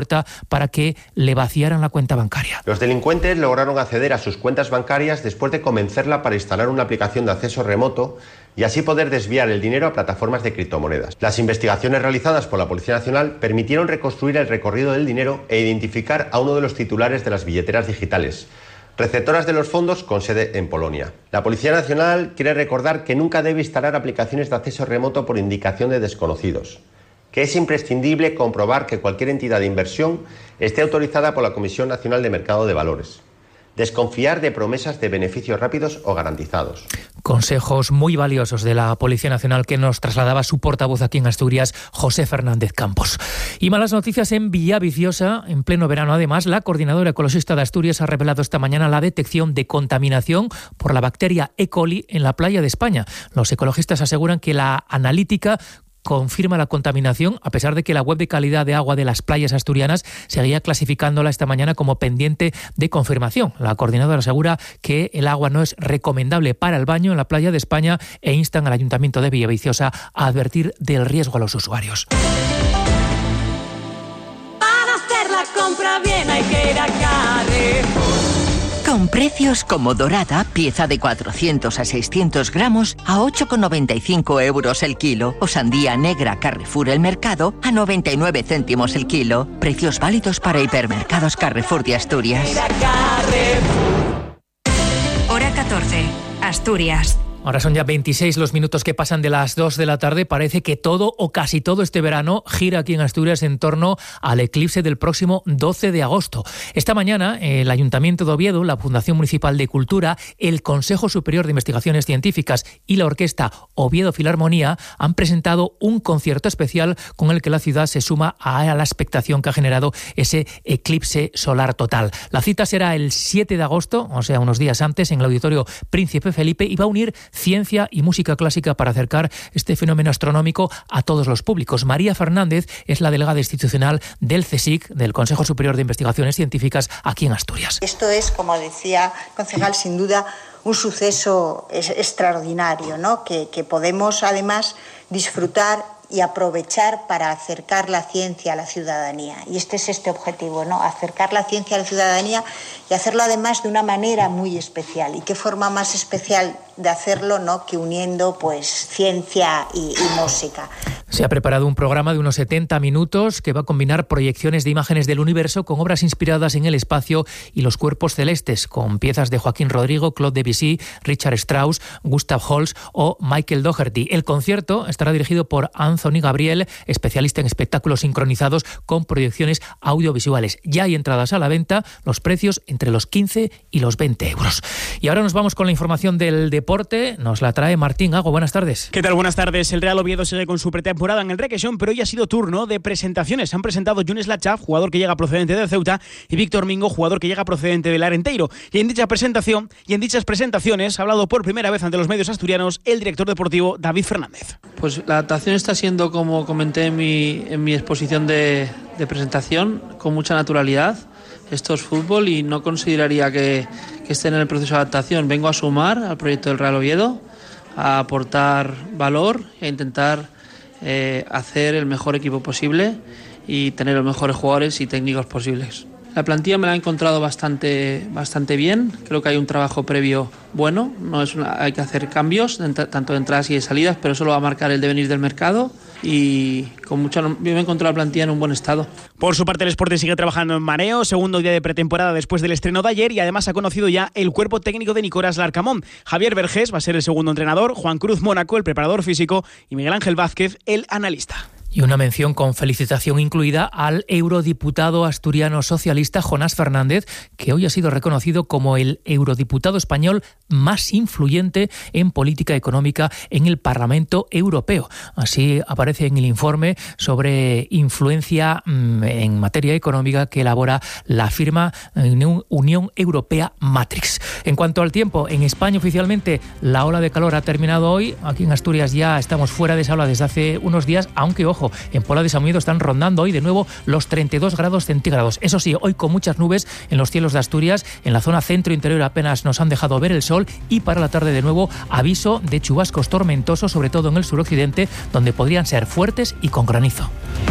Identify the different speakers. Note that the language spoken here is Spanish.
Speaker 1: para que le vaciaran la cuenta bancaria.
Speaker 2: Los delincuentes lograron acceder a sus cuentas bancarias después de convencerla para instalar una aplicación de acceso remoto y así poder desviar el dinero a plataformas de criptomonedas. Las investigaciones realizadas por la Policía Nacional permitieron reconstruir el recorrido del dinero e identificar a uno de los titulares de las billeteras digitales, receptoras de los fondos con sede en Polonia. La Policía Nacional quiere recordar que nunca debe instalar aplicaciones de acceso remoto por indicación de desconocidos, que es imprescindible comprobar que cualquier entidad de inversión esté autorizada por la Comisión Nacional de Mercado de Valores. Desconfiar de promesas de beneficios rápidos o garantizados.
Speaker 1: Consejos muy valiosos de la Policía Nacional que nos trasladaba su portavoz aquí en Asturias, José Fernández Campos. Y malas noticias en Villaviciosa, en pleno verano. Además, la Coordinadora Ecologista de Asturias ha revelado esta mañana la detección de contaminación por la bacteria E. coli en la playa de España. Los ecologistas aseguran que la analítica confirma la contaminación, a pesar de que la web de calidad de agua de las playas asturianas seguía clasificándola esta mañana como pendiente de confirmación. La coordinadora asegura que el agua no es recomendable para el baño en la playa de España e instan al Ayuntamiento de Villaviciosa a advertir del riesgo a los usuarios.
Speaker 3: Para hacer la compra bien hay que ir a Carrefour.
Speaker 4: Con precios como dorada, pieza de 400 a 600 gramos a 8,95 euros el kilo. O sandía negra Carrefour El Mercado a 99 céntimos el kilo. Precios válidos para hipermercados Carrefour de Asturias.
Speaker 5: Hora 14, Asturias.
Speaker 1: Ahora son ya 26 los minutos que pasan de las 2 de la tarde. Parece que todo o casi todo este verano gira aquí en Asturias en torno al eclipse del próximo 12 de agosto. Esta mañana el Ayuntamiento de Oviedo, la Fundación Municipal de Cultura, el Consejo Superior de Investigaciones Científicas y la Orquesta Oviedo Filarmonía han presentado un concierto especial con el que la ciudad se suma a la expectación que ha generado ese eclipse solar total. La cita será el 7 de agosto, o sea, unos días antes, en el Auditorio Príncipe Felipe, y va a unir ciencia y música clásica para acercar este fenómeno astronómico a todos los públicos. María Fernández es la delegada institucional del CSIC, del Consejo Superior de Investigaciones Científicas, aquí en Asturias.
Speaker 6: Esto es, como decía concejal, sin duda un suceso extraordinario, ¿no? Que podemos además disfrutar y aprovechar para acercar la ciencia a la ciudadanía. Y este es este objetivo, ¿no? Acercar la ciencia a la ciudadanía y hacerlo además de una manera muy especial. ¿Y qué forma más especial de hacerlo, ¿no?, que uniendo pues ciencia y música?
Speaker 1: Se ha preparado un programa de unos 70 minutos que va a combinar proyecciones de imágenes del universo con obras inspiradas en el espacio y los cuerpos celestes, con piezas de Joaquín Rodrigo, Claude Debussy, Richard Strauss, Gustav Holst o Michael Dougherty. El concierto estará dirigido por Anthony Gabriel, especialista en espectáculos sincronizados con proyecciones audiovisuales. Ya hay entradas a la venta, los precios entre los 15 y los 20 euros. Y ahora nos vamos con la información del deporte. Nos la trae Martín Gago. Buenas tardes.
Speaker 7: ¿Qué tal? Buenas tardes. El Real Oviedo sigue con su pretemporada en el Requesón, pero hoy ha sido turno de presentaciones. Se han presentado Younes Lachaf, jugador que llega procedente del Ceuta, y Víctor Mingo, jugador que llega procedente del Arenteiro. Y en dichas presentaciones ha hablado por primera vez ante los medios asturianos el director deportivo David Fernández.
Speaker 8: Pues la adaptación está siendo, como comenté en mi exposición de presentación, con mucha naturalidad. Esto es fútbol y no consideraría que estén en el proceso de adaptación. Vengo a sumar al proyecto del Real Oviedo, a aportar valor e intentar hacer el mejor equipo posible y tener los mejores jugadores y técnicos posibles. La plantilla me la he encontrado bastante bien. Creo que hay un trabajo previo bueno. Hay que hacer cambios, tanto de entradas y de salidas, pero eso lo va a marcar el devenir del mercado. Y yo me he encontrado la plantilla en un buen estado.
Speaker 7: Por su parte, el Sporting sigue trabajando en mareo, segundo día de pretemporada después del estreno de ayer, y además ha conocido ya el cuerpo técnico de Nicolás Larcamón. Javier Vergés va a ser el segundo entrenador, Juan Cruz Mónaco, el preparador físico, y Miguel Ángel Vázquez, el analista.
Speaker 1: Y una mención con felicitación incluida al eurodiputado asturiano socialista Jonás Fernández, que hoy ha sido reconocido como el eurodiputado español más influyente en política económica en el Parlamento Europeo. Así aparece en el informe sobre influencia en materia económica que elabora la firma Unión Europea Matrix. En cuanto al tiempo, en España oficialmente la ola de calor ha terminado hoy. Aquí en Asturias ya estamos fuera de esa ola desde hace unos días, aunque ojo, en Pola de San Miguel están rondando hoy de nuevo los 32 grados centígrados. Eso sí, hoy con muchas nubes en los cielos de Asturias. En la zona centro-interior apenas nos han dejado ver el sol, y para la tarde de nuevo aviso de chubascos tormentosos, sobre todo en el suroccidente, donde podrían ser fuertes y con granizo.